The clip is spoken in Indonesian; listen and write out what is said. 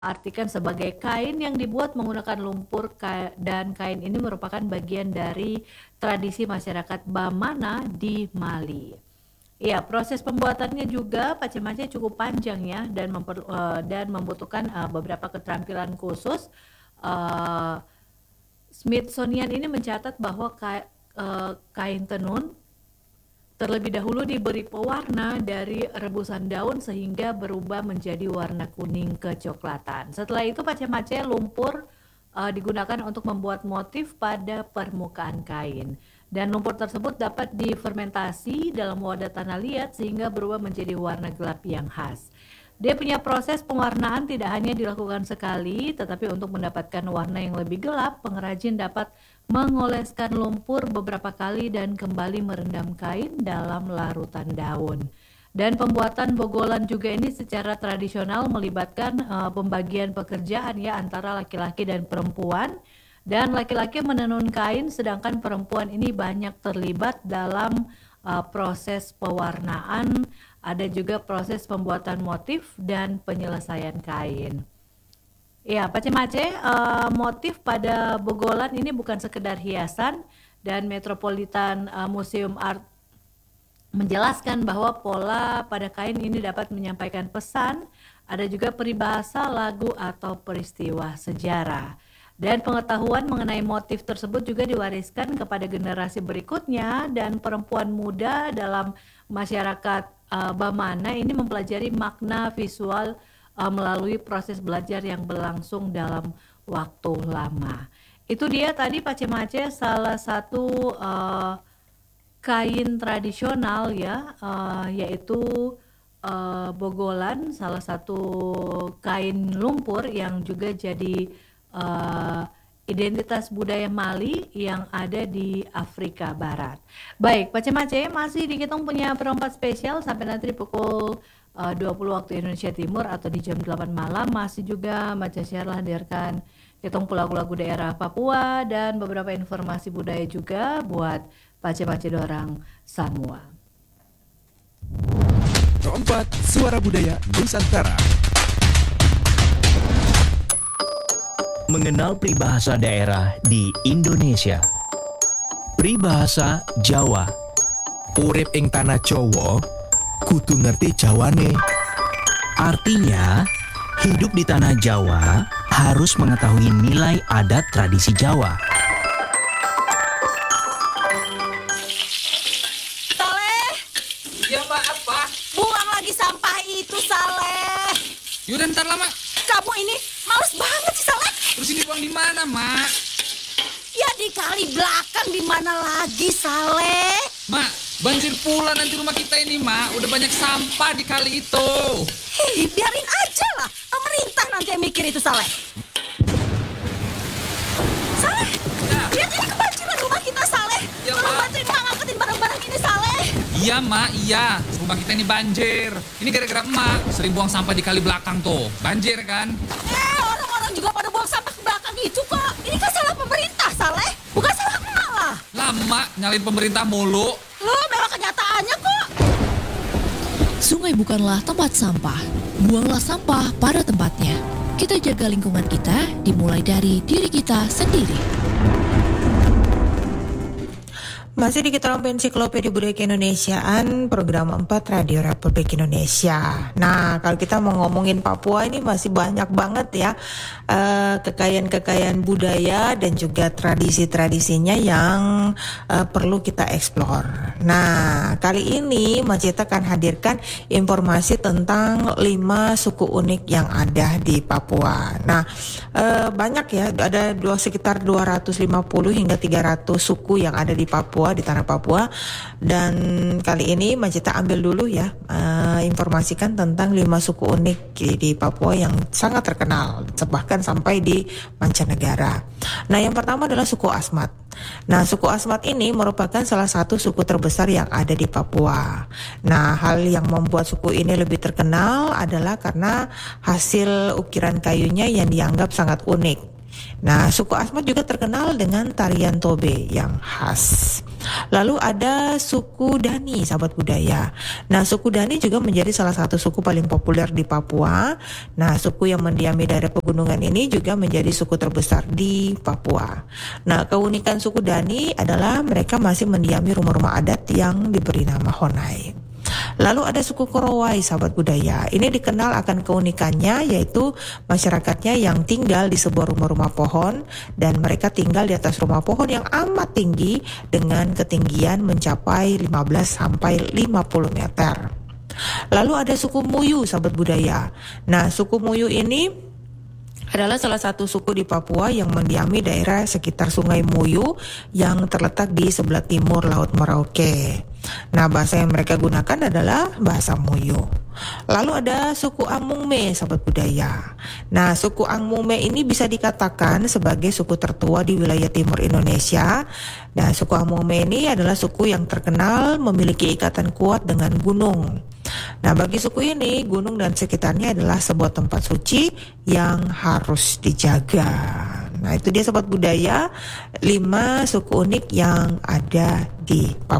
artikan sebagai kain yang dibuat menggunakan lumpur dan kain ini merupakan bagian dari tradisi masyarakat Bamana di Mali. Ya, proses pembuatannya juga pace-mace cukup panjang ya dan membutuhkan beberapa keterampilan khusus. Smithsonian ini mencatat bahwa kain tenun terlebih dahulu diberi pewarna dari rebusan daun sehingga berubah menjadi warna kuning kecoklatan. Setelah itu pace-mace lumpur digunakan untuk membuat motif pada permukaan kain. Dan lumpur tersebut dapat difermentasi dalam wadah tanah liat sehingga berubah menjadi warna gelap yang khas. Dia punya proses pewarnaan tidak hanya dilakukan sekali, tetapi untuk mendapatkan warna yang lebih gelap, pengrajin dapat mengoleskan lumpur beberapa kali dan kembali merendam kain dalam larutan daun. Dan pembuatan bogolan juga ini secara tradisional melibatkan pembagian pekerjaan ya antara laki-laki dan perempuan. Dan laki-laki menenun kain sedangkan perempuan ini banyak terlibat dalam proses pewarnaan, ada juga proses pembuatan motif dan penyelesaian kain. Ya, pace-mace motif pada bogolan ini bukan sekedar hiasan dan Metropolitan Museum Art menjelaskan bahwa pola pada kain ini dapat menyampaikan pesan, ada juga peribahasa, lagu atau peristiwa sejarah. Dan pengetahuan mengenai motif tersebut juga diwariskan kepada generasi berikutnya dan perempuan muda dalam masyarakat Bamana ini mempelajari makna visual melalui proses belajar yang berlangsung dalam waktu lama. Itu dia tadi pace-mace salah satu kain tradisional ya, yaitu bogolan, salah satu kain lumpur yang juga jadi identitas budaya Mali yang ada di Afrika Barat. Baik, pace-mace masih di Kitong punya perempat spesial sampai nanti pukul 20 waktu Indonesia Timur atau di jam 8 malam. Masih juga Maca Share hadirkan Kitong lagu-lagu daerah Papua dan beberapa informasi budaya juga buat pace-pace dorang Samoa. Keempat, suara budaya Nusantara. Mengenal peribahasa daerah di Indonesia. Peribahasa Jawa. Urip ing tanah Jawa, kudu ngerti Jawane. Artinya, hidup di tanah Jawa harus mengetahui nilai adat tradisi Jawa. Saleh, Iya mbak, apa? buang lagi sampah itu, Saleh. Yaudah ntar lama. Kamu ini males banget sih, Saleh. Terus ini buang di mana, Mak? Ya di kali belakang, di mana lagi, Saleh? Mak, banjir pula nanti rumah kita ini, Mak. Udah banyak sampah di kali itu. Hei, biarin aja lah. Pemerintah nanti yang mikir itu, Saleh. Saleh, Ya. lihat ini kebanjiran rumah kita, Saleh. Ya, Tolong Mak. bantuin Mak ngangkatin barang-barang ini, Saleh. Iya, Mak, iya. Rumah kita ini banjir. Ini gara-gara Emak sering buang sampah di kali belakang tuh. Banjir kan? Orang-orang juga pada buang sampah ke belakang itu kok. Ini kan salah pemerintah, Saleh. Bukan salah Emak lah. Lama nyalain pemerintah mulu. Loh, memang kenyataannya kok. Sungai bukanlah tempat sampah. Buanglah sampah pada tempatnya. Kita jaga lingkungan kita dimulai dari diri kita sendiri. Masih di Kitong Ensiklopedia Budaya Keindonesiaan, program 4 Radio Republik Indonesia. Nah, kalau kita mau ngomongin Papua ini masih banyak banget ya kekayaan-kekayaan budaya dan juga tradisi-tradisinya yang perlu kita eksplor. Nah, kali ini Mas Cita akan hadirkan informasi tentang 5 suku unik yang ada di Papua. Nah, banyak ya, ada sekitar 250 hingga 300 suku yang ada di Papua, di tanah Papua. Dan kali ini Mas Cita ambil dulu ya, informasikan tentang 5 suku unik di Papua yang sangat terkenal, bahkan sampai di mancanegara. Nah, yang pertama adalah suku Asmat. Nah, suku Asmat ini merupakan salah satu suku terbesar yang ada di Papua. Nah, hal yang membuat suku ini lebih terkenal adalah karena hasil ukiran kayunya yang dianggap sangat unik. Nah, suku Asmat juga terkenal dengan tarian tobe yang khas. Lalu ada suku Dani, sahabat budaya. Nah, suku Dani juga menjadi salah satu suku paling populer di Papua. Nah, suku yang mendiami daerah pegunungan ini juga menjadi suku terbesar di Papua. Nah, keunikan suku Dani adalah mereka masih mendiami rumah-rumah adat yang diberi nama Honai. Lalu ada suku Korowai, sahabat budaya. Ini dikenal akan keunikannya, yaitu masyarakatnya yang tinggal di sebuah rumah-rumah pohon, dan mereka tinggal di atas rumah pohon yang amat tinggi dengan ketinggian mencapai 15 sampai 50 meter. Lalu ada suku Muyu, sahabat budaya. Nah, suku Muyu ini adalah salah satu suku di Papua yang mendiami daerah sekitar Sungai Muyu yang terletak di sebelah timur Laut Merauke. Nah, bahasa yang mereka gunakan adalah bahasa Muyu. Lalu ada suku Amungme, sahabat budaya. Nah, suku Amungme ini bisa dikatakan sebagai suku tertua di wilayah timur Indonesia. Nah, suku Amungme ini adalah suku yang terkenal memiliki ikatan kuat dengan gunung. Nah, bagi suku ini, gunung dan sekitarnya adalah sebuah tempat suci yang harus dijaga. Nah, itu dia, sobat budaya, 5 suku unik yang ada di Papua.